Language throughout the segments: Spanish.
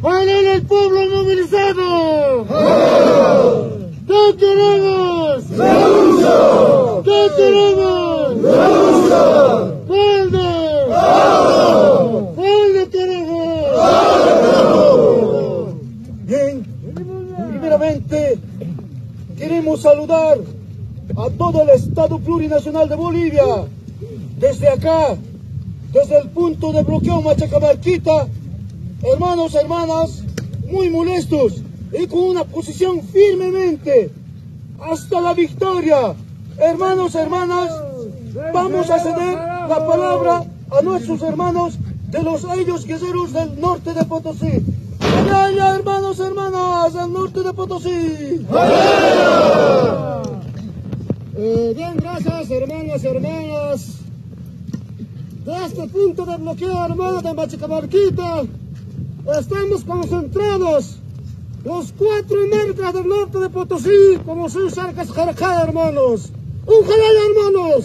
¡Jalala el pueblo movilizado! ¿Qué queremos? ¡Revolución! ¿Qué queremos? ¡Revolución! ¡Falde! ¡Vamos! ¡Falde queremos! Bien, primeramente queremos saludar a todo el Estado Plurinacional de Bolivia. Desde acá, desde el punto de bloqueo Machacamarquita, hermanos, hermanas, muy molestos y con una posición firmemente hasta la victoria. Hermanos, hermanas, vamos a ceder la palabra a nuestros hermanos de los ellos guerreros del norte de Potosí. ¡Allá, hermanos, hermanas, del norte de Potosí! Bien, gracias, hermanas, hermanas. De este punto de bloqueo, hermanos de Machacamarquita, estamos concentrados los 4 marcas del norte de Potosí, como son Charcas Jarajá, hermanos. ¡Un jalala, hermanos!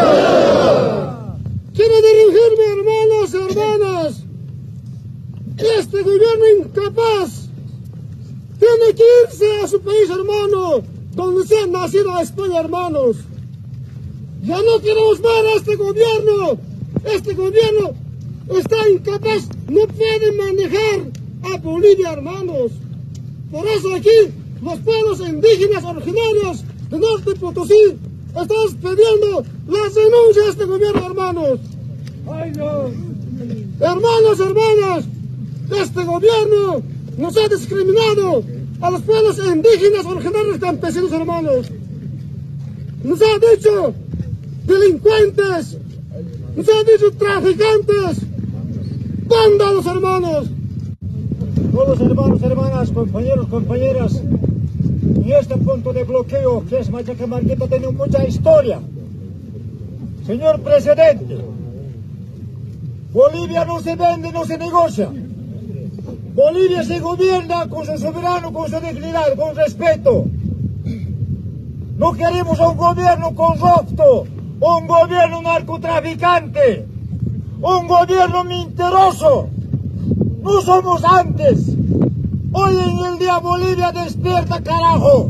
Quiero dirigirme, hermanos, hermanas. Este gobierno incapaz tiene que irse a su país, hermano, donde se ha nacido a España, hermanos. Ya no queremos ver a este gobierno. Este gobierno está incapaz, no puede manejar a Bolivia, hermanos. Por eso aquí, los pueblos indígenas originarios del norte de Potosí, estamos pidiendo las denuncias de este gobierno, hermanos. ¡Ay, no! Hermanos, hermanas, este gobierno nos ha discriminado a los pueblos indígenas originarios campesinos, hermanos. Nos ha dicho delincuentes, nos ha dicho traficantes, vándalos, hermanos. Todos hermanos, hermanas, compañeros, compañeras, y este punto de bloqueo que es Machacamarquita tiene mucha historia. Señor presidente, Bolivia no se vende, no se negocia. Bolivia se gobierna con su soberano, con su dignidad, con respeto. No queremos un gobierno corrupto, un gobierno narcotraficante, un gobierno mentiroso. No somos antes. Hoy en el día Bolivia despierta, carajo.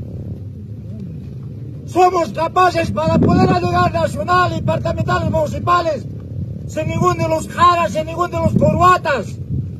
Somos capaces para poder llegar nacional, departamentales, municipales, sin ninguno de los jaras, sin ninguno de los corbatas.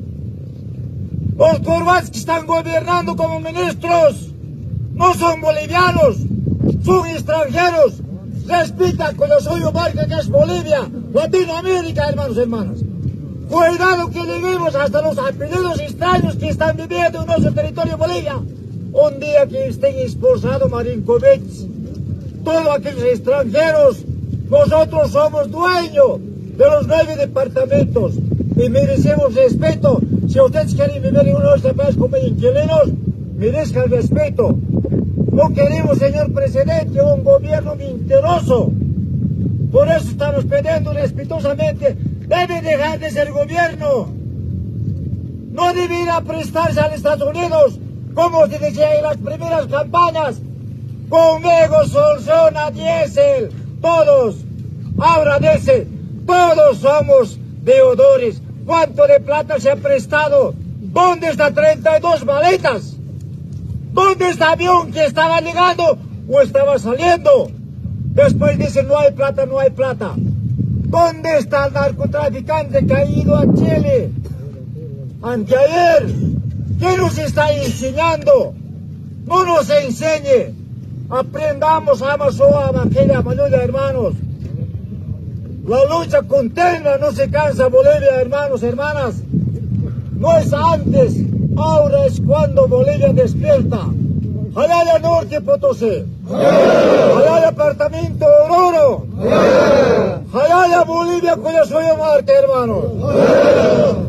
Los corbatas que están gobernando como ministros no son bolivianos, son extranjeros. Respeta con lo suyo marca que es Bolivia, Latinoamérica, hermanos y hermanas. Cuidado que lleguemos hasta los apellidos extraños que están viviendo en nuestro territorio Bolivia. Un día que estén expulsados Marinkovic, todos aquellos extranjeros, nosotros somos dueños de los 9 departamentos y merecemos respeto. Si ustedes quieren vivir en nuestro país como inquilinos, merezcan respeto. No queremos, señor presidente, un gobierno mentiroso. Por eso estamos pidiendo respetuosamente, debe dejar de ser gobierno. No debería prestarse a los Estados Unidos, como se decía en las primeras campañas. Conmigo soluciona diésel, todos. Ahora dice, todos somos deudores. ¿Cuánto de plata se ha prestado? ¿Dónde está 32 maletas? ¿Dónde está el avión que estaba llegando o estaba saliendo? Después dicen, no hay plata, no hay plata. ¿Dónde está el narcotraficante que ha ido a Chile? Anteayer. ¿Qué nos está enseñando? No nos enseñe. Aprendamos a Amazoa, Evangelia, Manuela, hermanos. La lucha continua, no se cansa Bolivia, hermanos, hermanas. No es antes, ahora es cuando Bolivia despierta. Jalala Norte Potosí. Jalala Departamento Oruro. Jalala Bolivia, cuyo soy Marte, hermanos.